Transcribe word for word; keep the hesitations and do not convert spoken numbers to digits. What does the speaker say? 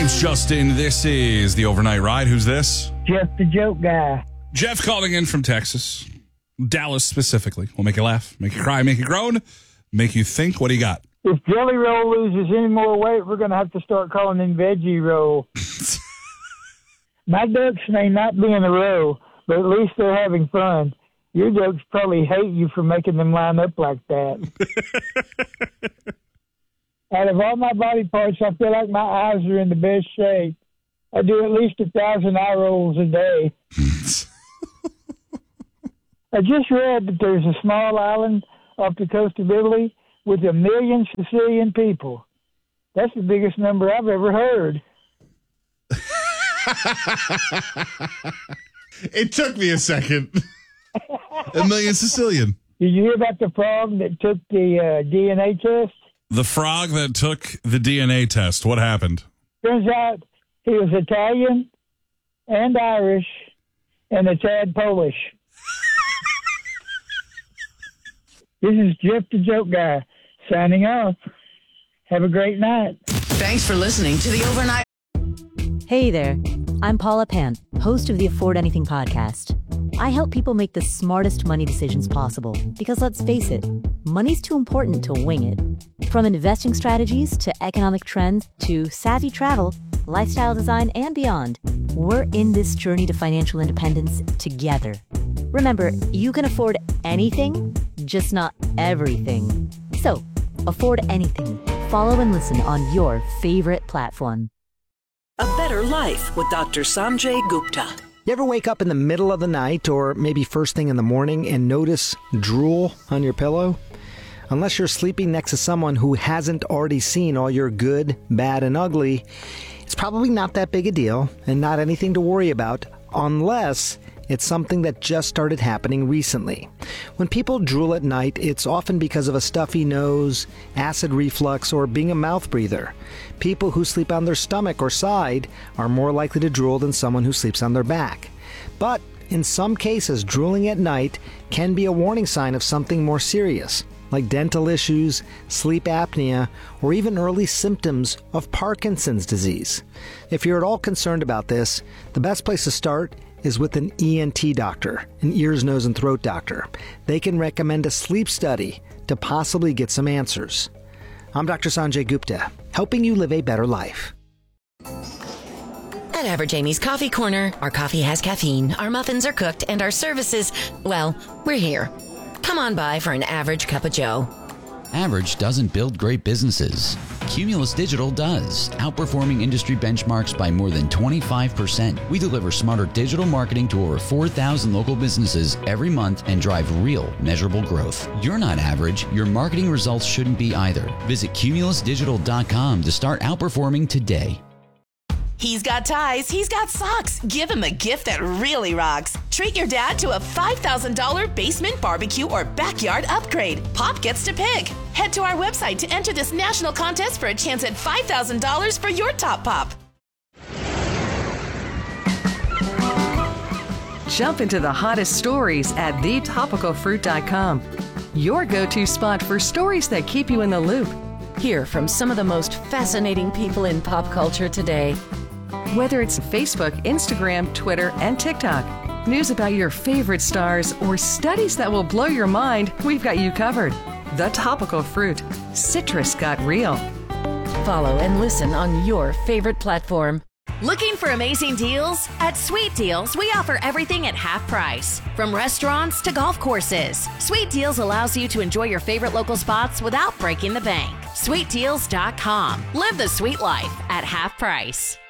name's Justin. This is the Overnight Ride. Who's this? Jeff the Joke Guy. Jeff calling in from Texas. Dallas specifically. We'll make you laugh, make you cry, make you groan, make you think. What do you got? If Jelly Roll loses any more weight, we're going to have to start calling him Veggie Roll. My ducks may not be in a row, but at least they're having fun. Your ducks probably hate you for making them line up like that. Out of all my body parts, I feel like my eyes are in the best shape. I do at least a thousand eye rolls a day. I just read that there's a small island off the coast of Italy with a million Sicilian people. That's the biggest number I've ever heard. It took me a second. A million Sicilian. Did you hear about the frog that took the uh, D N A test? The frog that took the D N A test. What happened? Turns out he was Italian and Irish and a tad Polish. This is Jeff the Joke Guy signing off. Have a great night. Thanks for listening to the Overnight. Hey there, I'm Paula Pant, host of the Afford Anything podcast. I help people make the smartest money decisions possible because, let's face it, money's too important to wing it. From investing strategies to economic trends to savvy travel, lifestyle design, and beyond, we're in this journey to financial independence together. Remember, you can afford anything, just not everything. So, afford anything. Follow and listen on your favorite platform. A Better Life with Doctor Sanjay Gupta. You ever wake up in the middle of the night or maybe first thing in the morning and notice drool on your pillow? Unless you're sleeping next to someone who hasn't already seen all your good, bad, and ugly, it's probably not that big a deal and not anything to worry about unless it's something that just started happening recently. When people drool at night, it's often because of a stuffy nose, acid reflux, or being a mouth breather. People who sleep on their stomach or side are more likely to drool than someone who sleeps on their back. But in some cases, drooling at night can be a warning sign of something more serious, like dental issues, sleep apnea, or even early symptoms of Parkinson's disease. If you're at all concerned about this, the best place to start is with an E N T doctor, an ears, nose, and throat doctor. They can recommend a sleep study to possibly get some answers. I'm Doctor Sanjay Gupta, helping you live a better life. At Average Amy's Coffee Corner, our coffee has caffeine, our muffins are cooked, and our services, well, we're here. Come on by for an average cup of joe. Average doesn't build great businesses. Cumulus Digital does, outperforming industry benchmarks by more than twenty-five percent. We deliver smarter digital marketing to over four thousand local businesses every month and drive real, measurable growth. You're not average. Your marketing results shouldn't be either. Visit cumulus digital dot com to start outperforming today. He's got ties, he's got socks. Give him a gift that really rocks. Treat your dad to a five thousand dollars basement barbecue or backyard upgrade. Pop gets to pick. Head to our website to enter this national contest for a chance at five thousand dollars for your top pop. Jump into the hottest stories at the topical fruit dot com. Your go-to spot for stories that keep you in the loop. Hear from some of the most fascinating people in pop culture today. Whether it's Facebook, Instagram, Twitter, and TikTok, news about your favorite stars, or studies that will blow your mind, we've got you covered. The Topical Fruit. Citrus got real. Follow and listen on your favorite platform. Looking for amazing deals? At Sweet Deals, we offer everything at half price. From restaurants to golf courses, Sweet Deals allows you to enjoy your favorite local spots without breaking the bank. sweet deals dot com. Live the sweet life at half price.